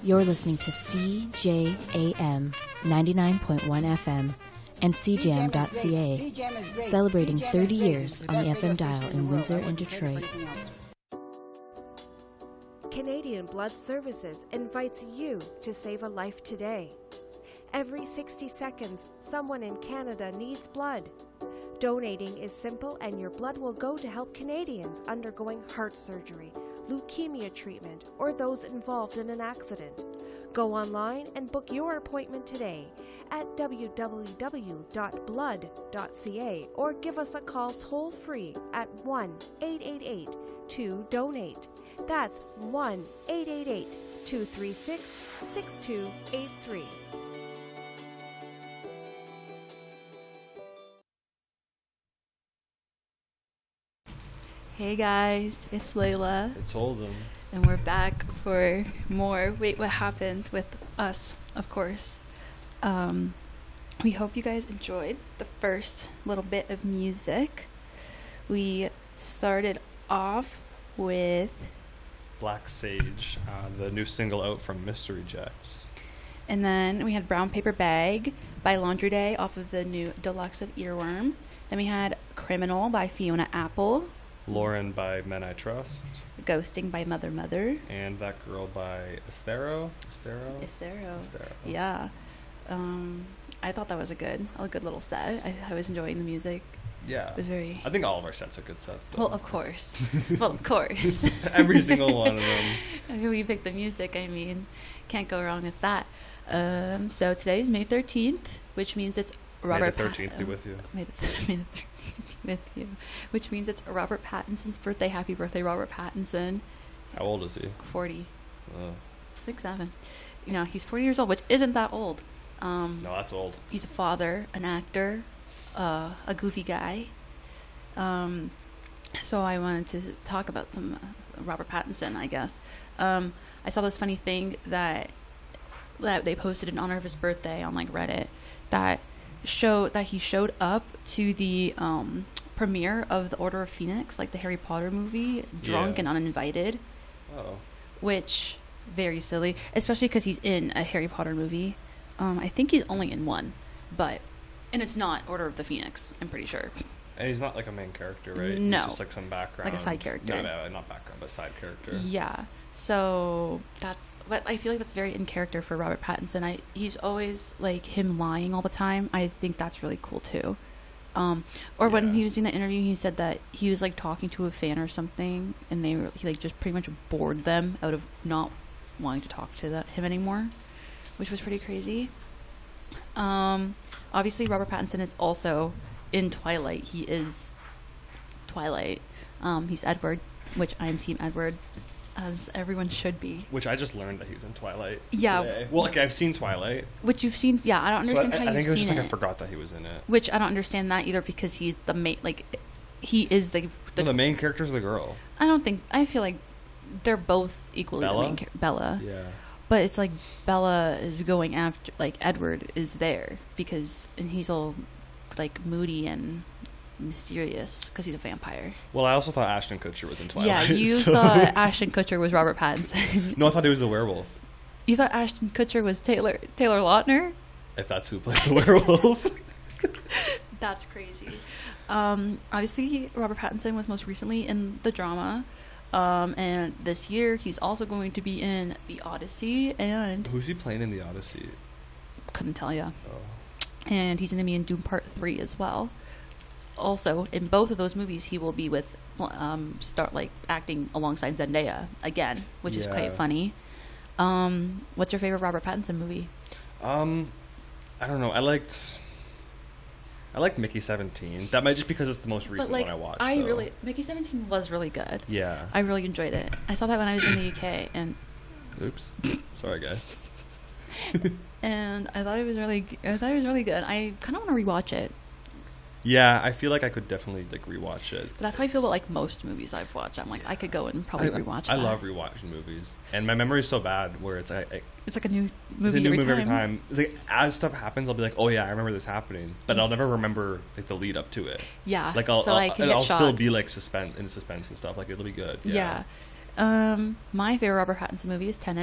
You're listening to CJAM 99.1 FM and CJAM.ca, celebrating 30 years on the FM dial in Windsor and Detroit. Canadian Blood Services invites you to save a life today. Every 60 seconds, someone in Canada needs blood. Donating is simple, and your blood will go to help Canadians undergoing heart surgery, leukemia treatment, or those involved in an accident. Go online and book your appointment today at www.blood.ca or give us a call toll-free at 1-888-2-DONATE. That's 1-888-236-6283. Hey guys, it's Layla. It's Holden. And we're back for more Wait What Happened with us, of course. We hope you guys enjoyed the first little bit of music. We started off with Black Sage, the new single out from Mystery Jets. And then we had Brown Paper Bag by Laundry Day off of the new Deluxe of Earworm. Then we had Criminal by Fiona Apple. Lauren by Men I Trust. Ghosting by Mother Mother. And That Girl by Estero. Yeah. I thought that was a good little set. I was enjoying the music. Yeah. It was very... I think all of our sets are good sets, though. Well, of course. Every single one of them. I mean, we picked the music. I mean, can't go wrong with that. So today is May 13th, which means it's Robert... May the 13th be with you. May the 13th be with you. Which means it's Robert Pattinson's birthday. Happy birthday, Robert Pattinson. How old is he? 40. 6, 7. You know, he's 40 years old, which isn't that old. No, that's old. He's a father, an actor, a goofy guy. So I wanted to talk about some Robert Pattinson, I guess. I saw this funny thing that they posted in honor of his birthday on like Reddit that he showed up to the premiere of The Order of Phoenix, like the Harry Potter movie, drunk and uninvited. Oh. Which, very silly, especially because he's in a Harry Potter movie. I think he's only in one, and it's not Order of the Phoenix, I'm pretty sure. And he's not like a main character, right? No. He's just like some background. Like a side character. No, not background, but side character. Yeah. So but I feel like that's very in character for Robert Pattinson. He's always like him lying all the time. I think that's really cool too. When he was doing the interview, he said that he was like talking to a fan or something, and he like just pretty much bored them out of not wanting to talk to him anymore, which was pretty crazy. Obviously Robert Pattinson is also in Twilight. He is Twilight. He's Edward, which I am Team Edward, as everyone should be. Which I just learned that he was in Twilight. Yeah. Today. Well, like I've seen Twilight. Which you've seen? Yeah, I don't understand how you've seen it. I think it was just like I forgot that he was in it. Which I don't understand that either, because he's the main. Like, he is the main character's the girl. I feel like they're both equally Bella? the main character. Bella. Yeah. But it's like Bella is going after, like, Edward is there and he's all like moody and mysterious because he's a vampire. Well, I also thought Ashton Kutcher was in Twilight. Yeah, you thought Ashton Kutcher was Robert Pattinson. No, I thought he was the werewolf. You thought Ashton Kutcher was Taylor Lautner? If that's who plays the werewolf. That's crazy. Obviously, Robert Pattinson was most recently in the drama. And this year, he's also going to be in The Odyssey. And who's he playing in The Odyssey? Couldn't tell you. Oh. And he's going to be in Doom Part 3 as well. Also, in both of those movies, he will be with acting alongside Zendaya again, which is quite funny. What's your favorite Robert Pattinson movie? I don't know. I liked Mickey 17. That might just because it's the most recent one I watched. Mickey 17 was really good. Yeah. I really enjoyed it. I saw that when I was in the UK, and oops, sorry guys. And I thought it was really good. I kind of want to rewatch it. Yeah, I feel like I could definitely like rewatch it. But that's how I feel about like most movies I've watched. I'm like, I could go and probably rewatch. I love rewatching movies, and my memory is so bad where it's like a new movie. It's a new movie every time. Like, as stuff happens, I'll be like, oh yeah, I remember this happening, but I'll never remember like the lead up to it. Yeah, like I'll still be like suspense and stuff. Like it'll be good. Yeah. My favorite Robert Pattinson movie is Tenet.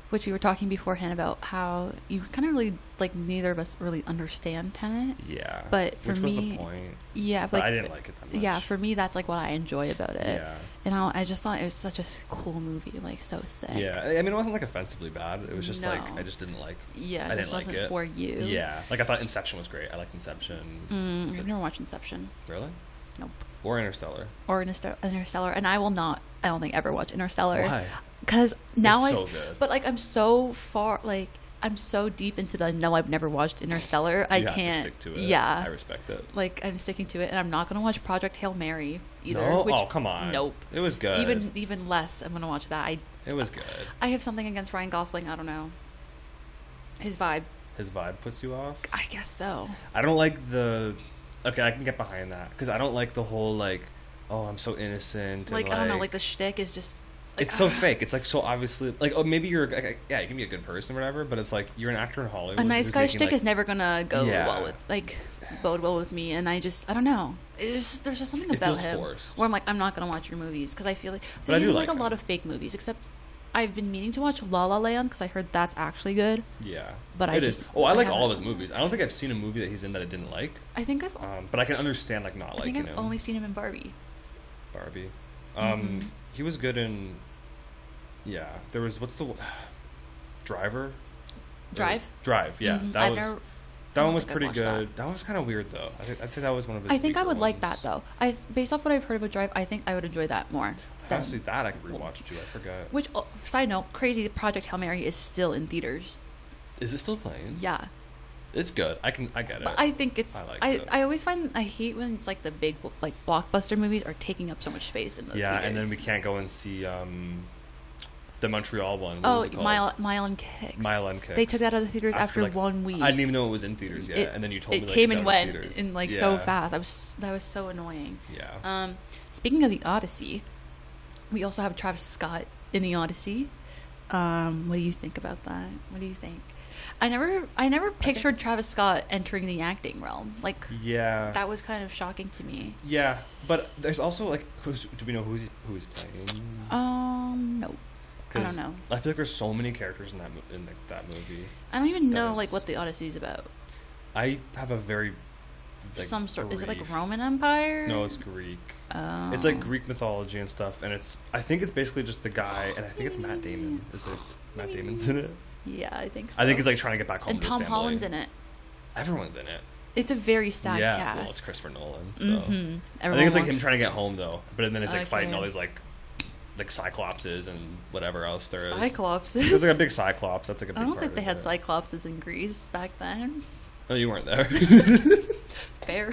which we were talking beforehand about how you kind of really, like, neither of us really understand Tenet. Yeah. But for which me, was the point. Yeah. But I didn't like it that much. Yeah, for me, that's, like, what I enjoy about it. Yeah. And I just thought it was such a cool movie, like, so sick. Yeah. I mean, it wasn't, like, offensively bad. It was just, like, I just didn't like Yeah, I this didn't like wasn't it. for you. Yeah. Like, I thought Inception was great. I liked Inception. I've never watched Inception. Really? Nope. Or Interstellar. Or Interstellar. And I will not, I don't think, ever watch Interstellar. Why? Because now it's so good. But, like, I'm so far, like, I'm so deep into the no, I've never watched Interstellar. I can't. You have to stick to it. Yeah. I respect it. Like, I'm sticking to it, and I'm not going to watch Project Hail Mary either. No? Which, Oh, come on. Nope. It was good. Even less, I'm going to watch that. It was good. I have something against Ryan Gosling. I don't know. His vibe. His vibe puts you off? I guess so. I don't like the... Okay, I can get behind that. Because I don't like the whole, like, oh, I'm so innocent. Like, and, I don't know, like, the shtick is just... Like, it's so fake. It's, like, so obviously... Like, oh, maybe you're... Like, yeah, you can be a good person or whatever, but it's, like, you're an actor in Hollywood. A nice guy shtick like, is never going to go Yeah. well with... Like, bode well with me, and I don't know. There's just something about him forced. where I'm like, I'm not going to watch your movies, because I feel like... But I do like a him. lot of fake movies, except... I've been meaning to watch La La Land because I heard that's actually good. Yeah, but it is. Oh, I like all haven't. of his movies. I don't think I've seen a movie that he's in that I didn't like. I think I've. But I can understand like not liking him. I think I've only seen him in Barbie. Barbie. He was good in. Yeah, there was what's the Driver. Drive. Drive. Yeah, Mm-hmm. that one was pretty good. That one was kind of weird though. I'd say that was one of his. I think I would ones. like that though. Based off what I've heard about Drive, I think I would enjoy that more. Honestly, that I could rewatch too. I forgot. Which side note, crazy Project Hail Mary is still in theaters. Is it still playing? Yeah. It's good. I get it. But I think it's. I always find I hate when it's like the big like blockbuster movies are taking up so much space in the theaters. and then we can't go and see the Montreal one. What was it called? Mile and Kicks. Mile and Kicks. They took that out of the theaters after like, 1 week. I didn't even know it was in theaters yet, and then you told me it like, came it's and out went in theaters. in like so fast. That was so annoying. Yeah. Speaking of the Odyssey, we also have Travis Scott in the Odyssey. What do you think about that? What do you think? I never pictured Travis Scott entering the acting realm. Like, yeah, that was kind of shocking to me. Yeah, but there's also like, do we know who he's playing? No, I don't know. I feel like there's so many characters in that movie. I don't even know like what the Odyssey is about. I have a very some sort. Is it like Roman Empire? No, it's Greek. Oh. It's like Greek mythology and stuff, and I think it's basically just the guy, and I think it's Matt Damon. Matt Damon's in it? Yeah, I think so. I think he's like trying to get back home and to his Tom family. Holland's in it. Everyone's in it. It's a very sad cast. Yeah, well, it's Christopher Nolan. So I think it's like him trying to get home though, but then it's like Okay. fighting all these like Cyclopses and whatever else there is. Cyclopses? There's like a big Cyclops. That's like a big I don't part think of they had it. Cyclopses in Greece back then. Oh, you weren't there. Fair.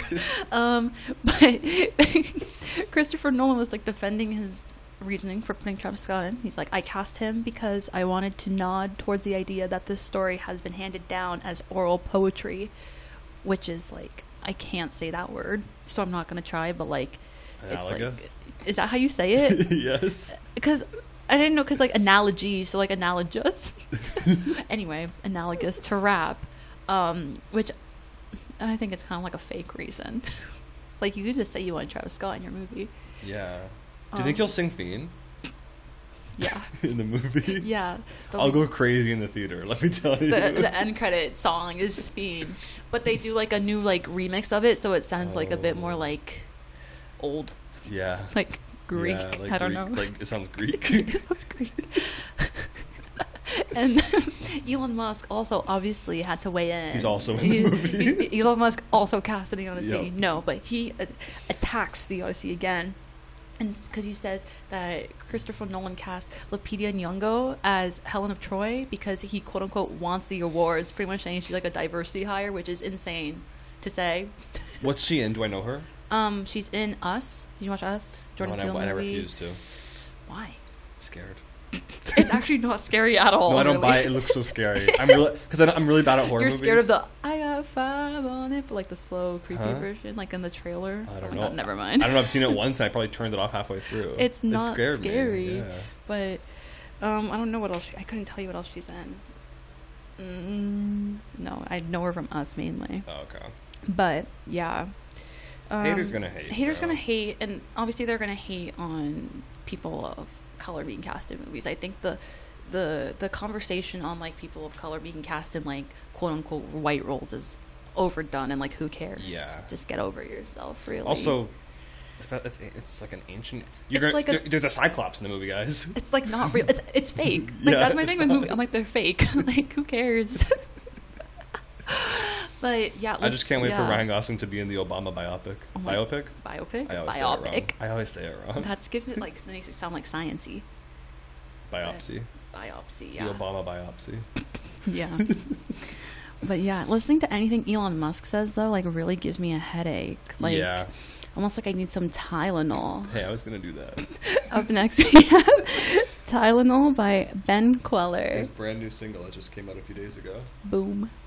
But Christopher Nolan was like defending his reasoning for putting Travis Scott in. He's like, I cast him because I wanted to nod towards the idea that this story has been handed down as oral poetry, which is like, I can't say that word, so I'm not going to try, but like, Analogous? it's like, is that how you say it? Yes. Because I didn't know, because like analogy, so like analogous. Anyway, analogous to rap, which I think it's kind of like a fake reason. Like, you could just say you want Travis Scott in your movie. Yeah. Do you think he'll sing Fiend? Yeah. In the movie? Yeah. I'll go crazy in the theater, let me tell you. The end credit song is Fiend. But they do like a new like remix of it, so it sounds like a bit more like old. Yeah. Like Greek. Yeah, like I don't Greek, know. Like, it sounds Greek. It sounds Greek. And Elon Musk also obviously had to weigh in. He's also in the movie. Elon Musk also cast in the Odyssey. Yep. No, but he attacks the Odyssey again. And because he says that Christopher Nolan cast Lupita Nyong'o as Helen of Troy because he quote unquote wants the awards, pretty much saying she's like a diversity hire, which is insane to say. What's she in? Do I know her? She's in Us. Did you watch Us? Jordan Peele movie. I refuse to. Why? I'm scared. It's actually not scary at all. No, I don't really. buy it. It looks so scary. I'm really bad at horror movies. You're scared of the I got 5 on it, but like the slow, creepy Huh? version, like in the trailer. I don't Oh my know. God, never mind. I don't know. I've seen it once and I probably turned it off halfway through. It's not it scared scary. Me. Yeah. But I don't know what else. I couldn't tell you what else she's in. No, I know her from Us mainly. Oh, okay. But yeah. Haters gonna hate. Haters gonna hate, and obviously they're gonna hate on people of color being cast in movies. I think the the conversation on like people of color being cast in like quote unquote white roles is overdone, and like who cares? Yeah. Just get over yourself, really. Also, it's like an ancient. There's a Cyclops in the movie, guys. It's like not real. It's fake. Like that's my thing with movies. I'm like, they're fake. Like who cares? But yeah, I just can't wait for Ryan Gosling to be in the Obama biopic. Biopic? I always say it wrong. That gives it like makes it sound like sciencey. Biopsy. Yeah. The Obama biopsy. Yeah. But yeah, listening to anything Elon Musk says though, like really gives me a headache. Like, yeah. Almost like I need some Tylenol. Hey, I was gonna do that. Up next we have Tylenol by Ben Queller. His brand new single that just came out a few days ago. Boom.